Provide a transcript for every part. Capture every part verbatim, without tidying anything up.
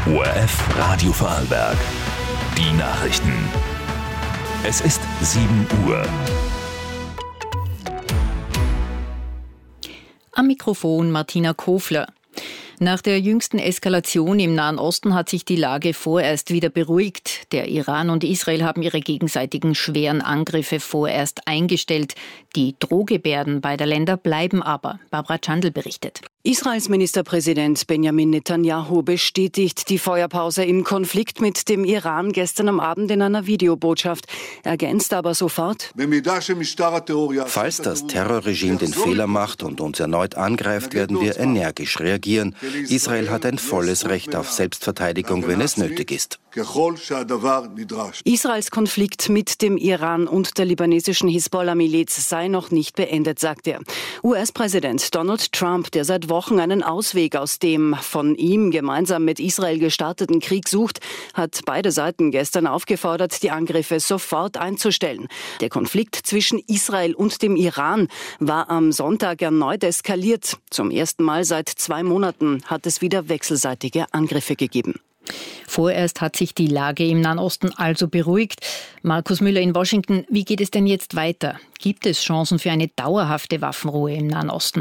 O R F Radio Vorarlberg. Die Nachrichten. Es ist sieben Uhr. Am Mikrofon Martina Kofler. Nach der jüngsten Eskalation im Nahen Osten hat sich die Lage vorerst wieder beruhigt. Der Iran und Israel haben ihre gegenseitigen schweren Angriffe vorerst eingestellt. Die Drohgebärden beider Länder bleiben aber. Barbara Chandl berichtet. Israels Ministerpräsident Benjamin Netanyahu bestätigt die Feuerpause im Konflikt mit dem Iran gestern am Abend in einer Videobotschaft. Ergänzt aber sofort: Falls das Terrorregime den Fehler macht und uns erneut angreift, werden wir energisch reagieren. Israel hat ein volles Recht auf Selbstverteidigung, wenn es nötig ist. Israels Konflikt mit dem Iran und der libanesischen Hisbollah-Miliz sei noch nicht beendet, sagt er. U S-Präsident Donald Trump, der seit Wochen einen Ausweg aus dem von ihm gemeinsam mit Israel gestarteten Krieg sucht, hat beide Seiten gestern aufgefordert, die Angriffe sofort einzustellen. Der Konflikt zwischen Israel und dem Iran war am Sonntag erneut eskaliert. Zum ersten Mal seit zwei Monaten hat es wieder wechselseitige Angriffe gegeben. Vorerst hat sich die Lage im Nahen Osten also beruhigt. Markus Müller in Washington, wie geht es denn jetzt weiter? Gibt es Chancen für eine dauerhafte Waffenruhe im Nahen Osten?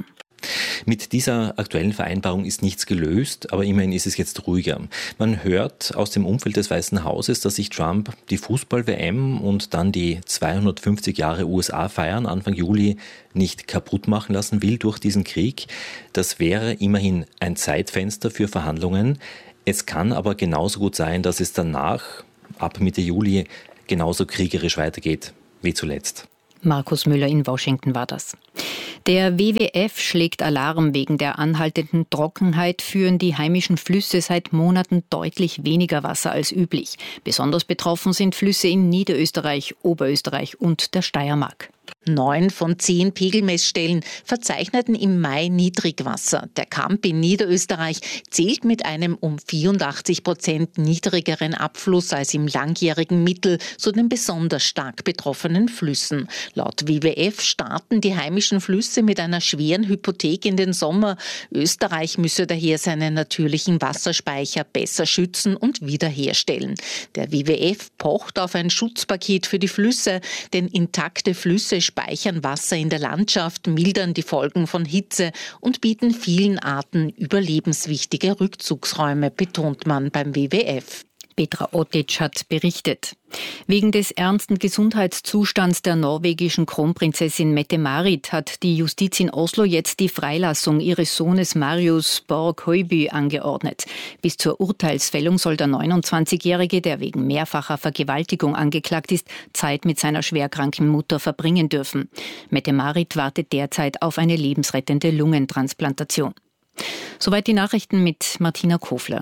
Mit dieser aktuellen Vereinbarung ist nichts gelöst, aber immerhin ist es jetzt ruhiger. Man hört aus dem Umfeld des Weißen Hauses, dass sich Trump die Fußball-W M und dann die zweihundertfünfzig Jahre U S A-Feiern Anfang Juli nicht kaputt machen lassen will durch diesen Krieg. Das wäre immerhin ein Zeitfenster für Verhandlungen. Es kann aber genauso gut sein, dass es danach, ab Mitte Juli, genauso kriegerisch weitergeht wie zuletzt. Markus Müller in Washington war das. Der W W F schlägt Alarm. Wegen der anhaltenden Trockenheit führen die heimischen Flüsse seit Monaten deutlich weniger Wasser als üblich. Besonders betroffen sind Flüsse in Niederösterreich, Oberösterreich und der Steiermark. Neun von zehn Pegelmessstellen verzeichneten im Mai Niedrigwasser. Der Kamp in Niederösterreich zählt mit einem um vierundachtzig Prozent niedrigeren Abfluss als im langjährigen Mittel zu den besonders stark betroffenen Flüssen. Laut W W F starten die heimischen Flüsse mit einer schweren Hypothek in den Sommer. Österreich müsse daher seine natürlichen Wasserspeicher besser schützen und wiederherstellen. Der W W F pocht auf ein Schutzpaket für die Flüsse, denn intakte Flüsse speichern Wasser in der Landschaft, mildern die Folgen von Hitze und bieten vielen Arten überlebenswichtige Rückzugsräume, betont man beim W W F. Petra Otic hat berichtet. Wegen des ernsten Gesundheitszustands der norwegischen Kronprinzessin Mette-Marit hat die Justiz in Oslo jetzt die Freilassung ihres Sohnes Marius Borg-Høiby angeordnet. Bis zur Urteilsfällung soll der neunundzwanzigjährige, der wegen mehrfacher Vergewaltigung angeklagt ist, Zeit mit seiner schwerkranken Mutter verbringen dürfen. Mette-Marit wartet derzeit auf eine lebensrettende Lungentransplantation. Soweit die Nachrichten mit Martina Kofler.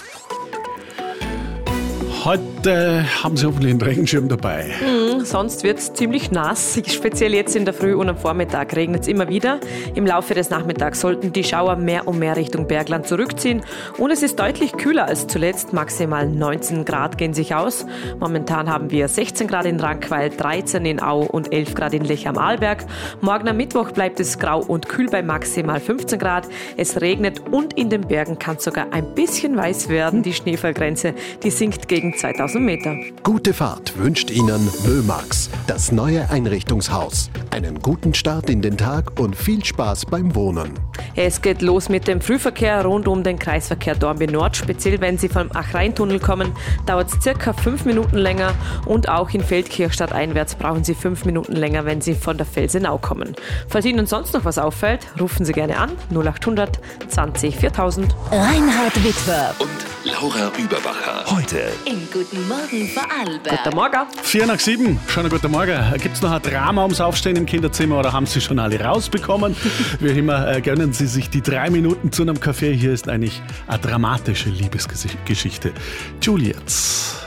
Heute haben Sie hoffentlich einen Regenschirm dabei. Mhm, sonst wird es ziemlich nass. Speziell jetzt in der Früh und am Vormittag regnet es immer wieder. Im Laufe des Nachmittags sollten die Schauer mehr und mehr Richtung Bergland zurückziehen. Und es ist deutlich kühler als zuletzt. Maximal neunzehn Grad gehen sich aus. Momentan haben wir sechzehn Grad in Rankweil, dreizehn in Au und elf Grad in Lech am Arlberg. Morgen am Mittwoch bleibt es grau und kühl bei maximal fünfzehn Grad. Es regnet und in den Bergen kann es sogar ein bisschen weiß werden. Die Schneefallgrenze, die sinkt gegen zweitausend Meter. Gute Fahrt wünscht Ihnen Mömax, das neue Einrichtungshaus. Einen guten Start in den Tag und viel Spaß beim Wohnen. Es geht los mit dem Frühverkehr rund um den Kreisverkehr Dornbirn Nord. Speziell wenn Sie vom Ach-Rhein-Tunnel kommen, dauert es circa fünf Minuten länger. Und auch in Feldkirchstadt einwärts brauchen Sie fünf Minuten länger, wenn Sie von der Felsenau kommen. Falls Ihnen sonst noch was auffällt, rufen Sie gerne an null achthundert zwanzig viertausend. Reinhard Witwer und Laura Überbacher. Heute im Guten Morgen Vorarlberg. Guten Morgen. Vier nach sieben. Schönen guten Morgen. Gibt es noch ein Drama ums Aufstehen im Kinderzimmer oder haben Sie schon alle rausbekommen? Wie immer, äh, gönnen Sie sich die drei Minuten zu einem Kaffee. Hier ist eigentlich eine dramatische Liebesgeschichte. Juliets.